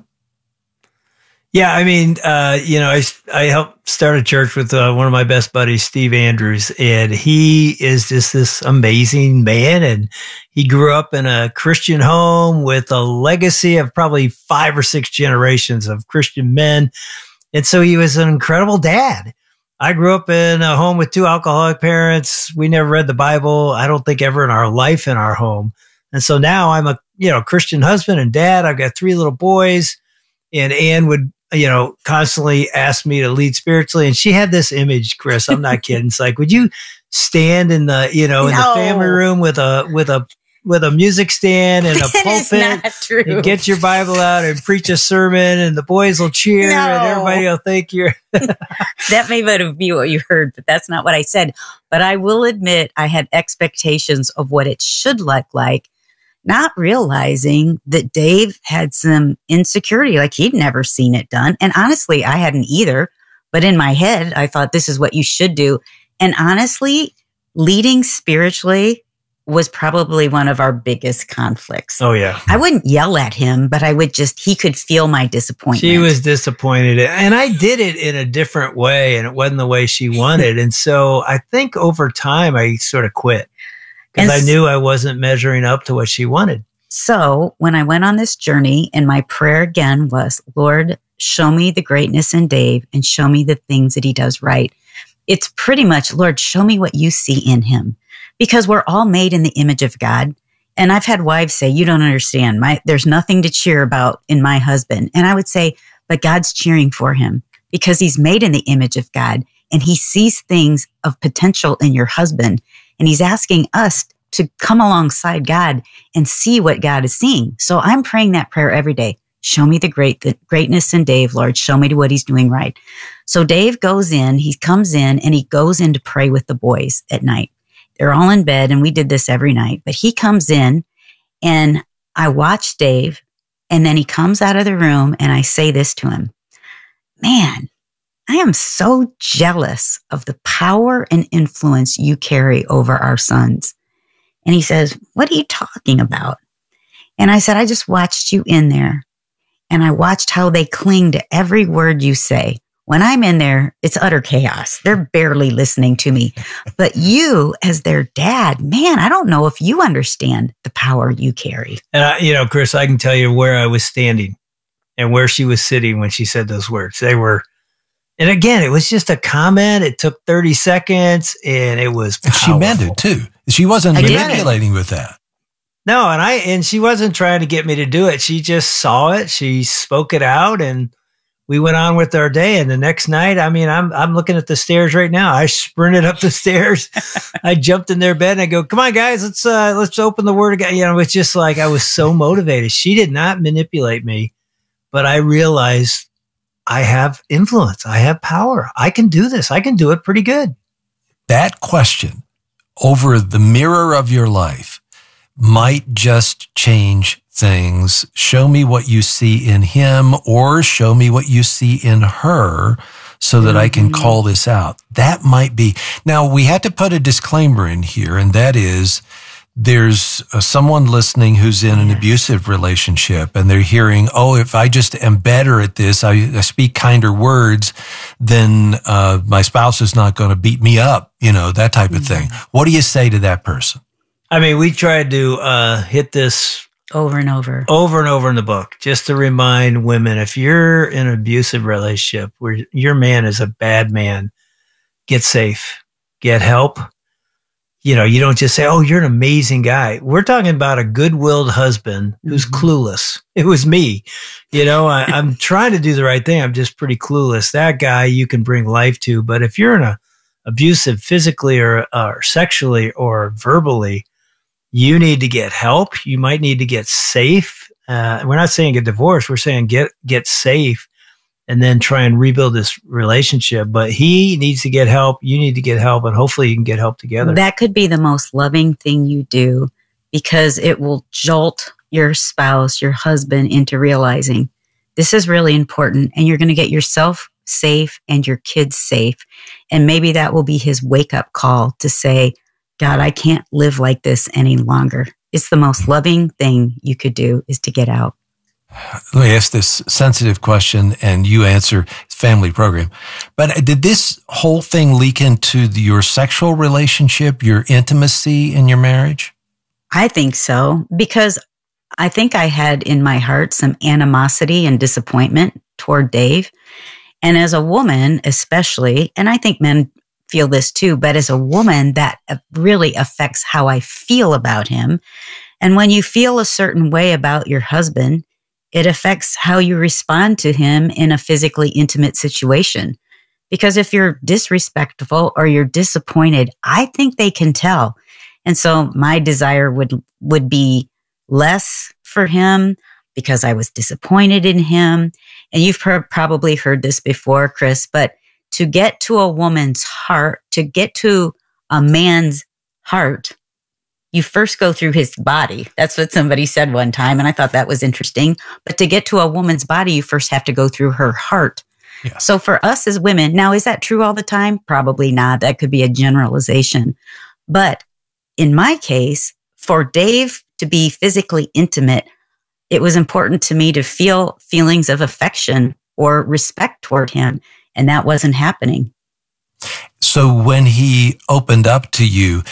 Yeah, I mean, uh, you know, I, I helped start a church with uh, one of my best buddies, Steve Andrews, and he is just this amazing man. And he grew up in a Christian home with a legacy of probably five or six generations of Christian men. And so he was an incredible dad. I grew up in a home with two alcoholic parents. We never read the Bible, I don't think ever in our life in our home. And so now I'm a, you know, Christian husband and dad. I've got three little boys, and Anne would, you know, constantly ask me to lead spiritually. And she had this image, Chris, I'm not kidding. It's like, would you stand in the, you know, in no. the family room with a, with a, with a music stand and a pulpit and get your Bible out and preach a sermon, and the boys will cheer no. and everybody will think you're.
That may be what you heard, but that's not what I said. But I will admit I had expectations of what it should look like, not realizing that Dave had some insecurity, like he'd never seen it done. And honestly, I hadn't either. But in my head, I thought this is what you should do. And honestly, leading spiritually was probably one of our biggest conflicts.
Oh, yeah.
I wouldn't yell at him, but I would just, he could feel my disappointment.
She was disappointed. And I did it in a different way, and it wasn't the way she wanted. And so I think over time, I sort of quit. Because I knew I wasn't measuring up to what she wanted.
So when I went on this journey, and my prayer again was, Lord, show me the greatness in Dave and show me the things that he does right. It's pretty much, Lord, show me what you see in him, because we're all made in the image of God. And I've had wives say, you don't understand. My, there's nothing to cheer about in my husband. And I would say, but God's cheering for him because he's made in the image of God and he sees things of potential in your husband. And he's asking us to come alongside God and see what God is seeing. So I'm praying that prayer every day. Show me the great the greatness in Dave, Lord. Show me what he's doing right. So Dave goes in, he comes in and he goes in to pray with the boys at night. They're all in bed and we did this every night, but he comes in and I watch Dave and then he comes out of the room and I say this to him, man, I am so jealous of the power and influence you carry over our sons. And he says, what are you talking about? And I said, I just watched you in there and I watched how they cling to every word you say. When I'm in there, it's utter chaos. They're barely listening to me. But you, as their dad, man, I don't know if you understand the power you carry.
And, I, you know, Chris, I can tell you where I was standing and where she was sitting when she said those words. They were, and again, it was just a comment. It took thirty seconds and it was powerful.
She meant it too. She wasn't manipulating with that.
No, and I, and she wasn't trying to get me to do it. She just saw it. She spoke it out and we went on with our day. And the next night, I mean, I'm, I'm looking at the stairs right now. I sprinted up the stairs. I jumped in their bed and I go, come on guys, let's, uh, let's open the word again. You know, it's just like, I was so motivated. She did not manipulate me, but I realized I have influence. I have power. I can do this. I can do it pretty good.
That question over the mirror of your life might just change things. Show me what you see in him or show me what you see in her so that mm-hmm. I can call this out. That might be. Now, we had to put a disclaimer in here, and that is there's uh, someone listening who's in an yes. abusive relationship and they're hearing, oh, if I just am better at this, I, I speak kinder words, then uh, my spouse is not going to beat me up, you know, that type mm-hmm. of thing. What do you say to that person?
I mean, we tried to uh, hit this
over and over,
over and over in the book, just to remind women, if you're in an abusive relationship where your man is a bad man, get safe, get help. You know, you don't just say, oh, you're an amazing guy. We're talking about a good-willed husband who's mm-hmm. clueless. It was me. You know, I, I'm trying to do the right thing. I'm just pretty clueless. That guy you can bring life to. But if you're in a abusive physically or, or sexually or verbally, you need to get help. You might need to get safe. Uh, we're not saying get divorced. We're saying get get safe and then try and rebuild this relationship. But he needs to get help. You need to get help. And hopefully you can get help together.
That could be the most loving thing you do because it will jolt your spouse, your husband into realizing this is really important. And you're going to get yourself safe and your kids safe. And maybe that will be his wake up call to say, God, I can't live like this any longer. It's the most loving thing you could do is to get out.
Let me ask this sensitive question and you answer. Family program. But did this whole thing leak into the, your sexual relationship, your intimacy in your marriage?
I think so, because I think I had in my heart some animosity and disappointment toward Dave. And as a woman, especially, and I think men feel this too, but as a woman, that really affects how I feel about him. And when you feel a certain way about your husband, it affects how you respond to him in a physically intimate situation. Because if you're disrespectful or you're disappointed, I think they can tell. And so my desire would, would be less for him because I was disappointed in him. And you've heard, probably heard this before, Chris, but to get to a woman's heart, to get to a man's heart, you first go through his body. That's what somebody said one time, and I thought that was interesting. But to get to a woman's body, you first have to go through her heart. Yeah. So for us as women, now, is that true all the time? Probably not. That could be a generalization. But in my case, for Dave to be physically intimate, it was important to me to feel feelings of affection or respect toward him. And that wasn't happening.
So when he opened up to you,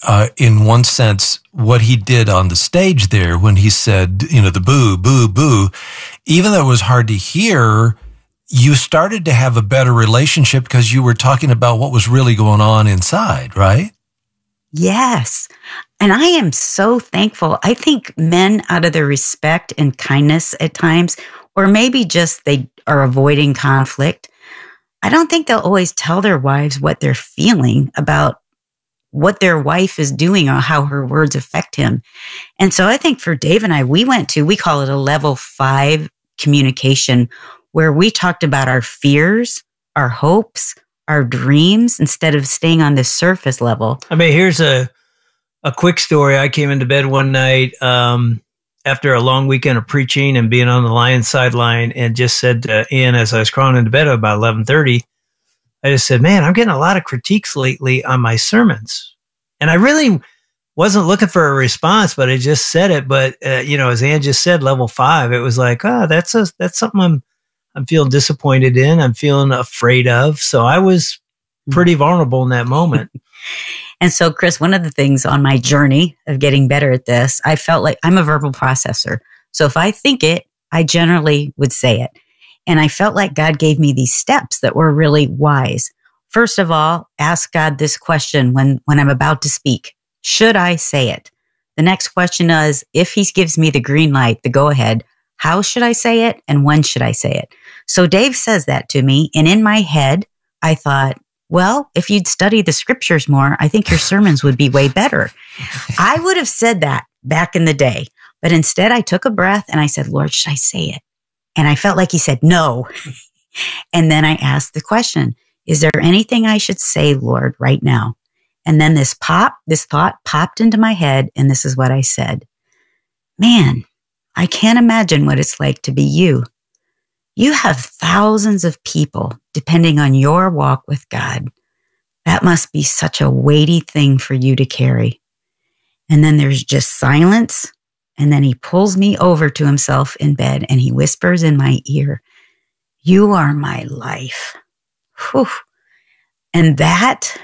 uh, in one sense, what he did on the stage there when he said, you know, the boo, boo, boo, even though it was hard to hear, you started to have a better relationship because you were talking about what was really going on inside, right?
Yes. And I am so thankful. I think men, out of their respect and kindness at times, or maybe just they are avoiding conflict, I don't think they'll always tell their wives what they're feeling about what their wife is doing or how her words affect him. And so I think for Dave and I, we went to, we call it a level five communication, where we talked about our fears, our hopes, our dreams, instead of staying on this surface level.
I mean, here's a, a quick story. I came into bed one night um, after a long weekend of preaching and being on the Lions sideline, and just said to Ian as I was crawling into bed at about eleven thirty, I just said, man, I'm getting a lot of critiques lately on my sermons. And I really wasn't looking for a response, but I just said it. But, uh, you know, as Ann just said, level five, it was like, oh, that's a, that's something I'm, I'm feeling disappointed in. I'm feeling afraid of. So I was pretty vulnerable in that moment.
And so, Chris, one of the things on my journey of getting better at this, I felt like I'm a verbal processor. So if I think it, I generally would say it. And I felt like God gave me these steps that were really wise. First of all, ask God this question when, when I'm about to speak. Should I say it? The next question is, if he gives me the green light, the go ahead, how should I say it? And when should I say it? So Dave says that to me. And in my head, I thought, well, if you'd study the scriptures more, I think your sermons would be way better. I would have said that back in the day. But instead, I took a breath and I said, Lord, should I say it? And I felt like he said, no. And then I asked the question, is there anything I should say, Lord, right now? And then this pop, this thought popped into my head. And this is what I said. Man, I can't imagine what it's like to be you. You have thousands of people depending on your walk with God. That must be such a weighty thing for you to carry. And then there's just silence. And then he pulls me over to himself in bed and he whispers in my ear, you are my life. Whew. And that,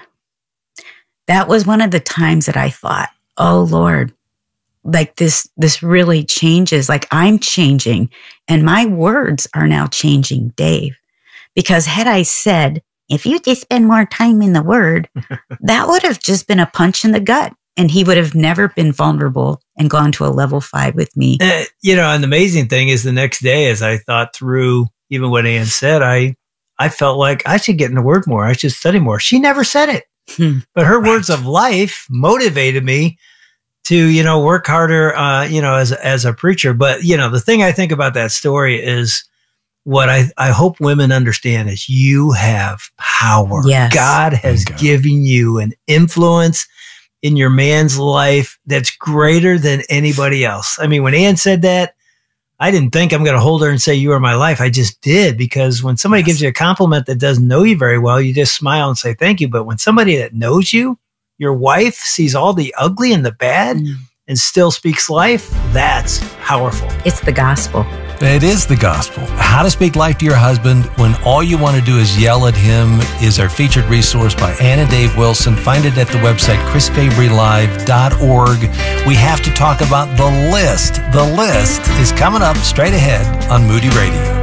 that was one of the times that I thought, oh Lord, like this, this really changes. Like I'm changing and my words are now changing, Dave. Because had I said, if you just spend more time in the word, that would have just been a punch in the gut. And he would have never been vulnerable and gone to a level five with me.
Uh, you know, and the amazing thing is the next day, as I thought through even what Ann said, I, I felt like I should get in the word more. I should study more. She never said it, hmm. but her words of life motivated me to, you know, work harder, uh, you know, as, as a preacher. But, you know, the thing I think about that story is what I, I hope women understand is you have power.
Yes.
God has
God.
given you an influence in your man's life that's greater than anybody else. I mean, when Ann said that, I didn't think I'm going to hold her and say, you are my life. I just did, because when somebody yes. gives you a compliment that doesn't know you very well, you just smile and say thank you. But when somebody that knows you, your wife, sees all the ugly and the bad mm. and still speaks life, that's powerful.
It's the gospel.
It is the gospel. How to Speak Life to Your Husband When All You Want to Do Is Yell at Him is our featured resource by Ann and Dave Wilson. Find it at the website chris fabry live dot org. We have to talk about the list. The list is coming up straight ahead on Moody Radio.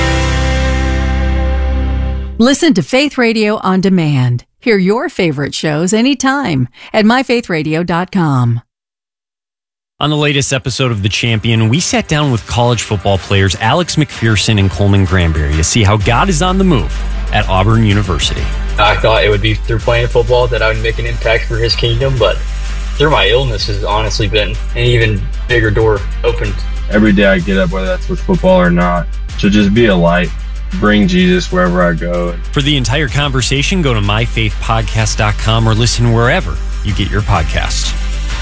Listen to Faith Radio on demand. Hear your favorite shows anytime at my faith radio dot com.
On the latest episode of The Champion, we sat down with college football players Alex McPherson and Coleman Granberry to see how God is on the move at Auburn University.
I thought it would be through playing football that I would make an impact for his kingdom, but through my illness has honestly been an even bigger door opened.
Every day I get up, whether that's with football or not, to just be a light, bring Jesus wherever I go.
For the entire conversation, go to my faith podcast dot com or listen wherever you get your podcasts.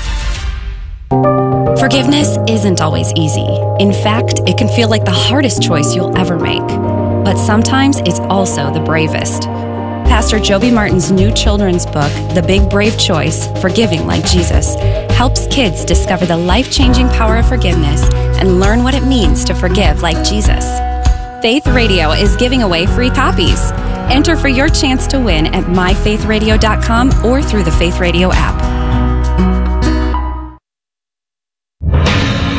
Forgiveness isn't always easy. In fact, it can feel like the hardest choice you'll ever make. But sometimes it's also the bravest. Pastor Joby Martin's new children's book, The Big Brave Choice, Forgiving Like Jesus, helps kids discover the life-changing power of forgiveness and learn what it means to forgive like Jesus. Faith Radio is giving away free copies. Enter for your chance to win at my faith radio dot com or through the Faith Radio app.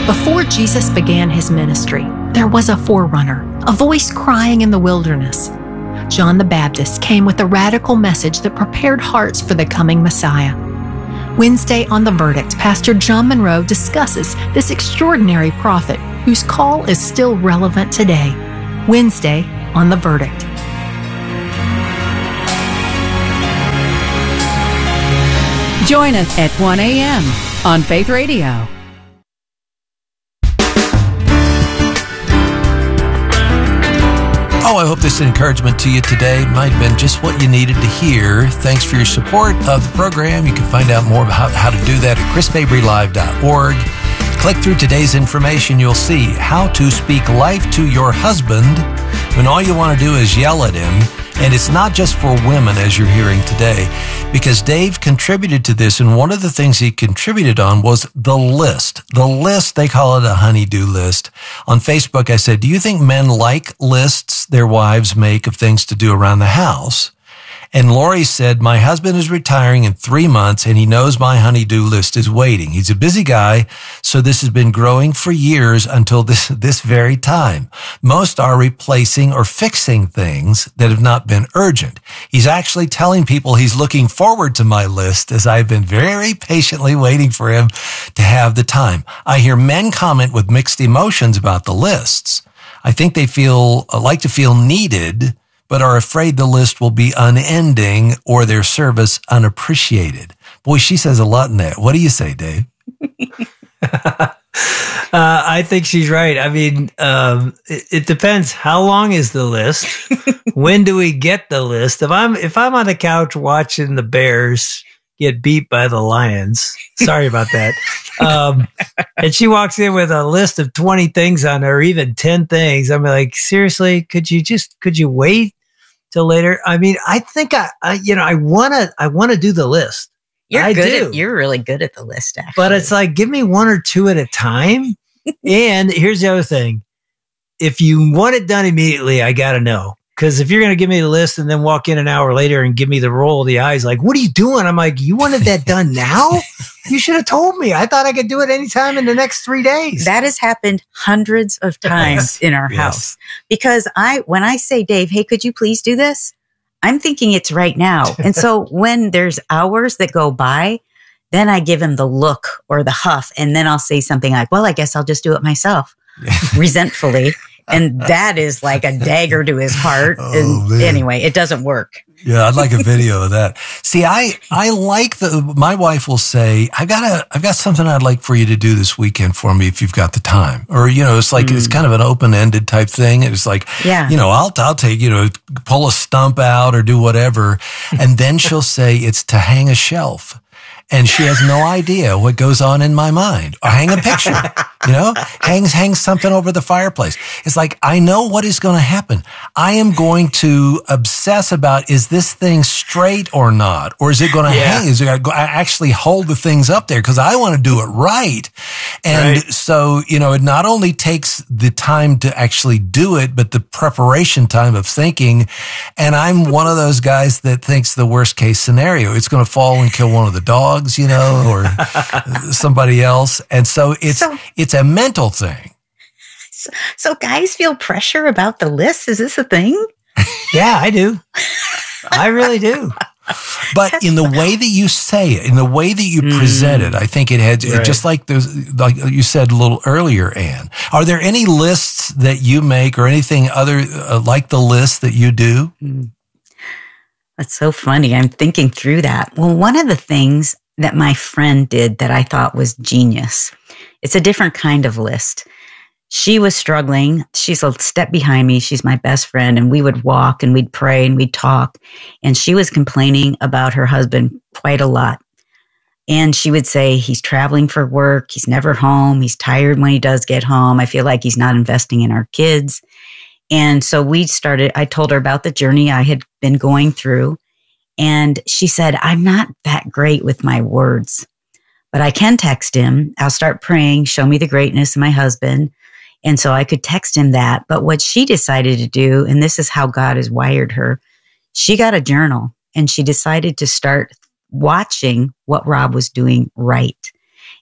Before Jesus began his ministry, there was a forerunner, a voice crying in the wilderness. John the Baptist came with a radical message that prepared hearts for the coming Messiah. Wednesday on The Verdict, Pastor John Monroe discusses this extraordinary prophet whose call is still relevant today. Wednesday on The Verdict.
Join us at one a.m. on Faith Radio.
Oh, I hope this encouragement to you today might have been just what you needed to hear. Thanks for your support of the program. You can find out more about how to do that at chris fabry live dot org. Click through today's information. You'll see how to speak life to your husband when all you want to do is yell at him. And it's not just for women, as you're hearing today, because Dave contributed to this, and one of the things he contributed on was the list. The list, they call it a honey-do list. On Facebook, I said, do you think men like lists their wives make of things to do around the house? And Lori said, my husband is retiring in three months and he knows my honey-do list is waiting. He's a busy guy, so this has been growing for years until this, this very time. Most are replacing or fixing things that have not been urgent. He's actually telling people he's looking forward to my list as I've been very patiently waiting for him to have the time. I hear men comment with mixed emotions about the lists. I think they feel, like to feel needed, but are afraid the list will be unending or their service unappreciated. Boy, she says a lot in that. What do you say, Dave?
uh, I think she's right. I mean, um, it, it depends. How long is the list? When do we get the list? If I'm if I'm on the couch watching the Bears get beat by the Lions, sorry about that. Um, and she walks in with a list of twenty things on her, even ten things. I'm like, seriously, could you just could you wait till later? I mean, I think I, I you know, I want to, I want to do the list.
You're
I
good
do.
at, you're really good at the list, actually.
But it's like, give me one or two at a time. And here's the other thing. If you want it done immediately, I got to know. Because if you're going to give me the list and then walk in an hour later and give me the roll of the eyes, like, what are you doing? I'm like, you wanted that done now? You should have told me. I thought I could do it anytime in the next three days.
That has happened hundreds of times in our
Yes.
house. Because I, when I say, Dave, hey, could you please do this? I'm thinking it's right now. And so when there's hours that go by, then I give him the look or the huff. And then I'll say something like, well, I guess I'll just do it myself, resentfully. And that is like a dagger to his heart.
Oh,
and
man.
anyway, it doesn't work.
Yeah, I'd like a video of that. See, I, I like the, my wife will say, I've got a, I've got something I'd like for you to do this weekend for me if you've got the time. Or, you know, it's like, mm. it's kind of an open-ended type thing. It's like,
yeah.
you know, I'll, I'll take, you know, pull a stump out or do whatever. And then she'll say it's to hang a shelf. And she has no idea what goes on in my mind. Or hang a picture, you know, hangs, hangs something over the fireplace. It's like, I know what is going to happen. I am going to obsess about, is this thing straight or not? Or is it going to
Yeah.
hang? Is it going to actually hold the things up there? Because I want to do it right. And
Right.
so, you know, it not only takes the time to actually do it, but the preparation time of thinking. And I'm one of those guys that thinks the worst case scenario, it's going to fall and kill one of the dogs, you know, or somebody else. And so it's,
So-
it's a mental thing.
So, so guys feel pressure about the list. Is this a thing?
Yeah, I do. I really do.
But in the way that you say it, in the way that you present it, I think it had,
Right.
just like those, like you said a little earlier, Ann, are there any lists that you make or anything other uh, like the list that you do?
That's so funny. I'm thinking through that. Well, one of the things that my friend did that I thought was genius, it's a different kind of list. She was struggling. She's a step behind me. She's my best friend. And we would walk and we'd pray and we'd talk. And she was complaining about her husband quite a lot. And she would say, he's traveling for work. He's never home. He's tired when he does get home. I feel like he's not investing in our kids. And so we started, I told her about the journey I had been going through. And she said, I'm not that great with my words, but I can text him. I'll start praying, show me the greatness of my husband. And so I could text him that. But what she decided to do, and this is how God has wired her, she got a journal and she decided to start watching what Rob was doing right.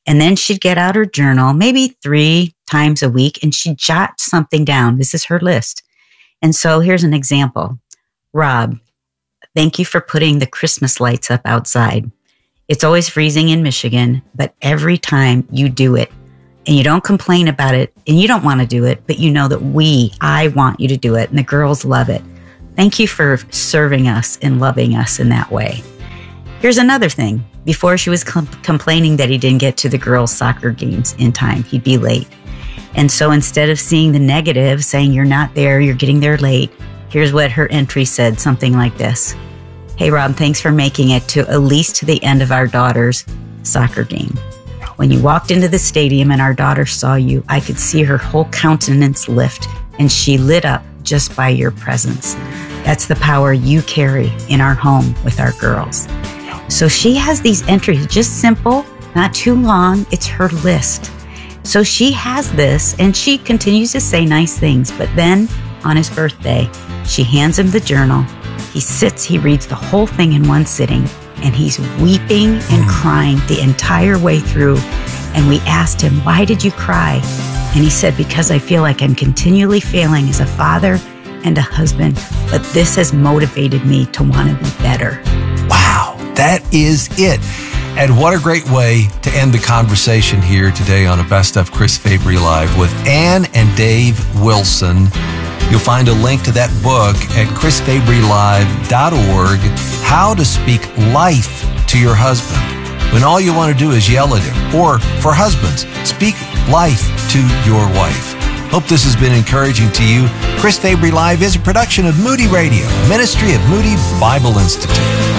And then she'd get out her journal, maybe three times a week, and she'd jot something down. This is her list. And so here's an example. Rob, thank you for putting the Christmas lights up outside. It's always freezing in Michigan, but every time you do it, and you don't complain about it, and you don't want to do it, but you know that we, I want you to do it, and the girls love it. Thank you for serving us and loving us in that way. Here's another thing. Before, she was com- complaining that he didn't get to the girls' soccer games in time. He'd be late. And so instead of seeing the negative, saying you're not there, you're getting there late, here's what her entry said, something like this. Hey, Rob, thanks for making it to at least to the end of our daughter's soccer game. When you walked into the stadium and our daughter saw you, I could see her whole countenance lift, and she lit up just by your presence. That's the power you carry in our home with our girls. So she has these entries, just simple, not too long. It's her list. So she has this, and she continues to say nice things. But then on his birthday, she hands him the journal. He sits, he reads the whole thing in one sitting, and he's weeping and crying the entire way through. And we asked him, why did you cry? And he said, because I feel like I'm continually failing as a father and a husband, but this has motivated me to want to be better.
Wow, that is it. And what a great way to end the conversation here today on a Best of Chris Fabry Live with Ann and Dave Wilson. You'll find a link to that book at chris fabry live dot org, How to Speak Life to Your Husband, when all you want to do is yell at him. Or for husbands, speak life to your wife. Hope this has been encouraging to you. Chris Fabry Live is a production of Moody Radio, ministry of Moody Bible Institute.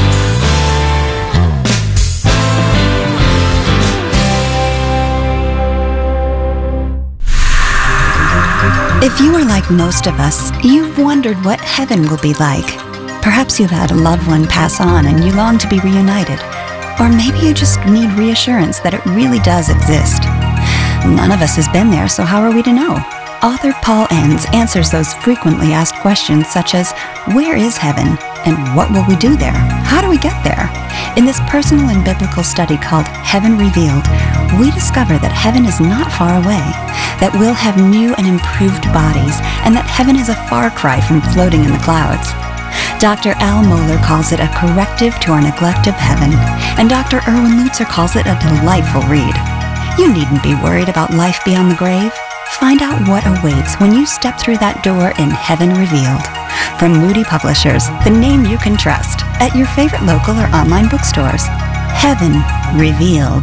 If you are like most of us, you've wondered what heaven will be like. Perhaps you've had a loved one pass on and you long to be reunited. Or maybe you just need reassurance that it really does exist. None of us has been there, so how are we to know? Author Paul Enns answers those frequently asked questions such as, where is heaven? And what will we do there? How do we get there? In this personal and biblical study called Heaven Revealed, we discover that heaven is not far away, that we'll have new and improved bodies, and that heaven is a far cry from floating in the clouds. Doctor Al Mohler calls it a corrective to our neglect of heaven, and Doctor Erwin Lutzer calls it a delightful read. You needn't be worried about life beyond the grave. Find out what awaits when you step through that door in Heaven Revealed. From Moody Publishers, the name you can trust, at your favorite local or online bookstores. Heaven Revealed.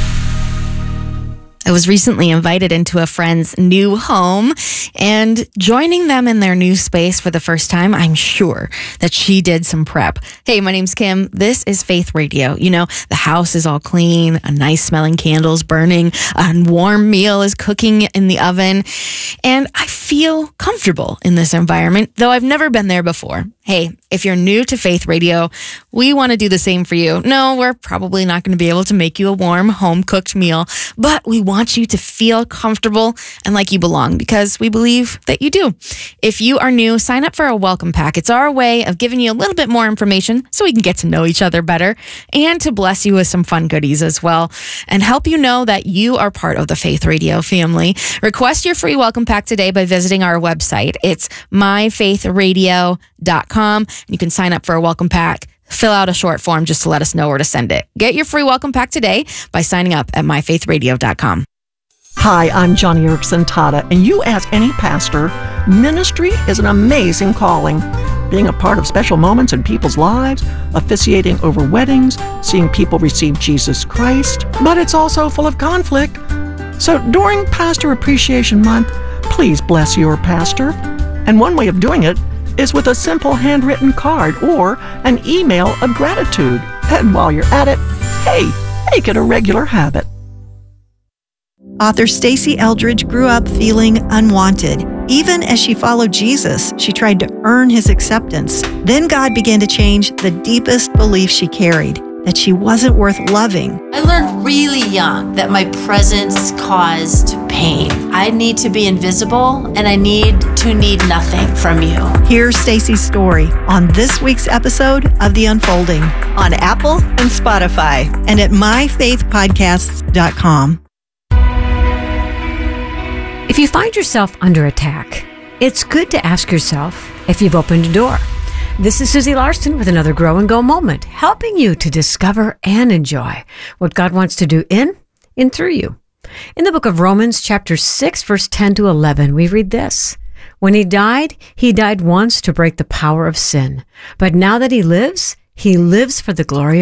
I was recently invited into a friend's new home, and joining them in their new space for the first time, I'm sure that she did some prep. Hey, my name's Kim. This is Faith Radio. You know, the house is all clean, a nice smelling candles burning, a warm meal is cooking in the oven, and I feel comfortable in this environment, though I've never been there before. Hey, if you're new to Faith Radio, we want to do the same for you. No, we're probably not going to be able to make you a warm, home-cooked meal, but we want you to feel comfortable and like you belong because we believe that you do. If you are new, sign up for a welcome pack. It's our way of giving you a little bit more information so we can get to know each other better and to bless you with some fun goodies as well and help you know that you are part of the Faith Radio family. Request your free welcome pack today by visiting our website. It's my faith radio dot com. You can sign up for a welcome pack. Fill out a short form just to let us know where to send it. Get your free welcome pack today by signing up at my faith radio dot com.
Hi, I'm Johnny Erickson Tata, and you ask any pastor, ministry is an amazing calling. Being a part of special moments in people's lives, officiating over weddings, seeing people receive Jesus Christ, but it's also full of conflict. So during Pastor Appreciation Month, please bless your pastor. And one way of doing it is with a simple handwritten card or an email of gratitude. And while you're at it, hey, make it a regular habit.
Author Stacey Eldridge grew up feeling unwanted. Even as she followed Jesus, she tried to earn his acceptance. Then God began to change the deepest belief she carried. that she wasn't worth loving.
I learned really young that my presence caused pain. I need to be invisible and I need to need nothing from you.
Here's Stacy's story on this week's episode of The Unfolding on Apple and Spotify and at my faith podcasts dot com.
If you find yourself under attack, it's good to ask yourself if you've opened a door. This is Susie Larson with another Grow and Go moment, helping you to discover and enjoy what God wants to do in and through you. In the book of Romans, chapter six, verse ten to eleven, we read this. When he died, he died once to break the power of sin. But now that he lives, he lives for the glory